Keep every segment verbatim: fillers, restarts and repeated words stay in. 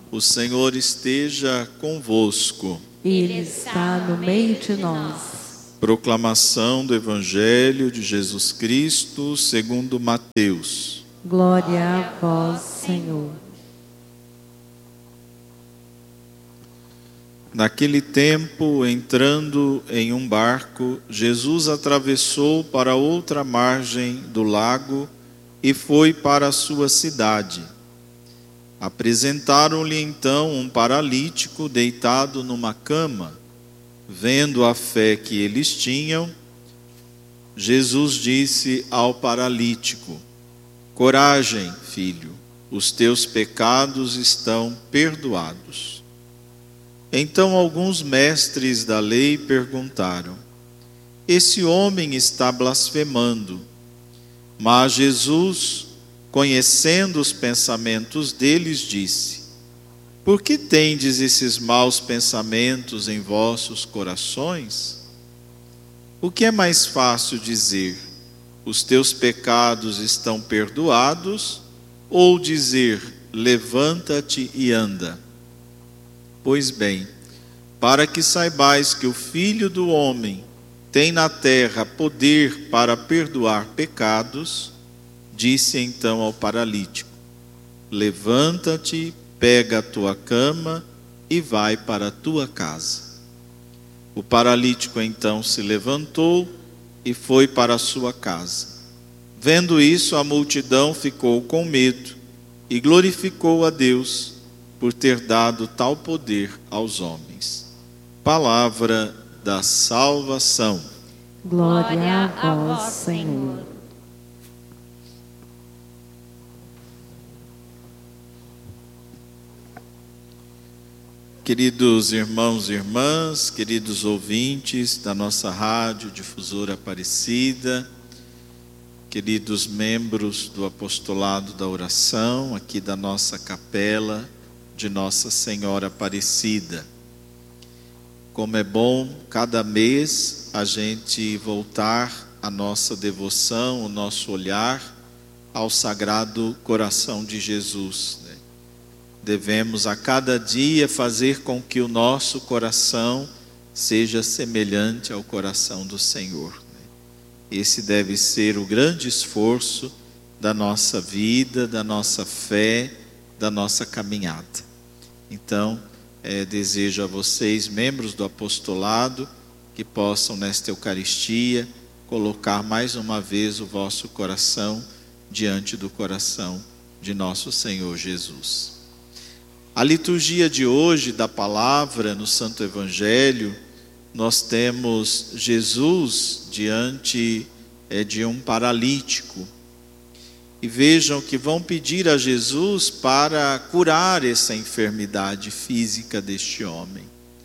O Senhor esteja convosco. Ele está no meio de nós. Proclamação do Evangelho de Jesus Cristo segundo Mateus. Glória a vós, Senhor. Naquele tempo, entrando em um barco, Jesus atravessou para outra margem do lago e foi para a sua cidade. Apresentaram-lhe então um paralítico deitado numa cama. Vendo a fé que eles tinham, Jesus disse ao paralítico: Coragem, filho, os teus pecados estão perdoados. Então alguns mestres da lei perguntaram: Esse homem está blasfemando. Mas Jesus, conhecendo os pensamentos deles, disse: Por que tendes esses maus pensamentos em vossos corações? O que é mais fácil dizer: Os teus pecados estão perdoados, ou dizer: Levanta-te e anda? Pois bem, para que saibais que o Filho do Homem tem na terra poder para perdoar pecados, disse então ao paralítico: Levanta-te, pega a tua cama e vai para a tua casa. O paralítico então se levantou e foi para a sua casa. Vendo isso, a multidão ficou com medo e glorificou a Deus por ter dado tal poder aos homens. Palavra da salvação. Glória a vós, Senhor. Queridos irmãos e irmãs, queridos ouvintes da nossa rádio Difusora Aparecida, queridos membros do apostolado da oração, aqui da nossa capela de Nossa Senhora Aparecida. Como é bom cada mês a gente voltar a nossa devoção, o nosso olhar ao Sagrado Coração de Jesus. Devemos a cada dia fazer com que o nosso coração seja semelhante ao coração do Senhor. Esse deve ser o grande esforço da nossa vida, da nossa fé, da nossa caminhada. Então, é, desejo a vocês, membros do apostolado, que possam nesta Eucaristia colocar mais uma vez o vosso coração diante do coração de nosso Senhor Jesus. A liturgia de hoje da palavra no Santo Evangelho, nós temos Jesus diante é, de um paralítico. E vejam que vão pedir a Jesus para curar essa enfermidade física deste homem.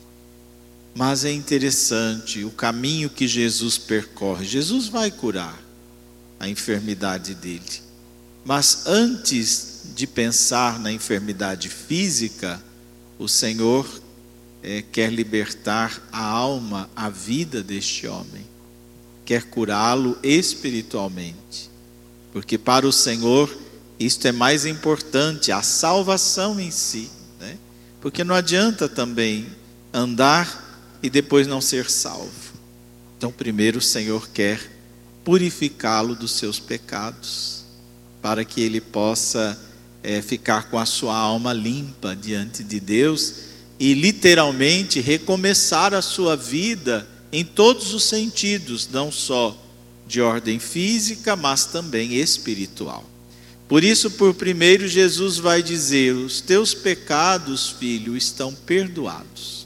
Mas é interessante o caminho que Jesus percorre. Jesus vai curar a enfermidade dele. Mas antes de pensar na enfermidade física, o Senhor é, quer libertar a alma, a vida deste homem. Quer curá-lo espiritualmente. Porque para o Senhor isto é mais importante, a salvação em si, né? Porque não adianta também andar e depois não ser salvo. Então primeiro o Senhor quer purificá-lo dos seus pecados, para que ele possa é, ficar com a sua alma limpa diante de Deus e literalmente recomeçar a sua vida em todos os sentidos, não só de ordem física, mas também espiritual. Por isso, por primeiro, Jesus vai dizer: os teus pecados, filho, estão perdoados.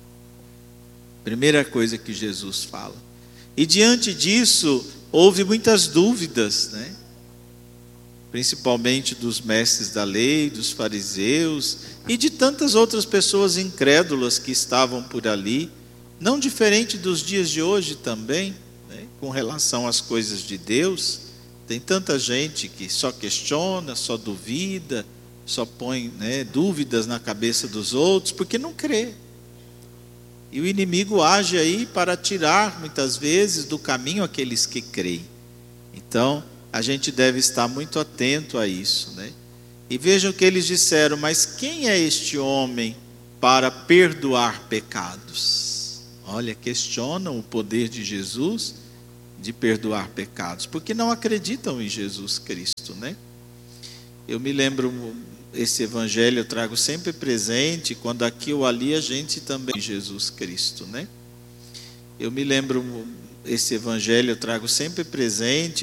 Primeira coisa que Jesus fala. E diante disso, houve muitas dúvidas, né? Principalmente dos mestres da lei, dos fariseus e de tantas outras pessoas incrédulas que estavam por ali, não diferente dos dias de hoje também. Com relação às coisas de Deus, tem tanta gente que só questiona, só duvida, só põe né, dúvidas na cabeça dos outros, porque não crê. E o inimigo age aí para tirar, muitas vezes, do caminho aqueles que creem. Então, a gente deve estar muito atento a isso, né? E vejam que eles disseram: mas quem é este homem para perdoar pecados? Olha, questionam o poder de Jesus de perdoar pecados, porque não acreditam em Jesus Cristo, né? Eu me lembro, esse evangelho eu trago sempre presente, quando aqui ou ali a gente também em Jesus Cristo, né? Eu me lembro, esse evangelho eu trago sempre presente,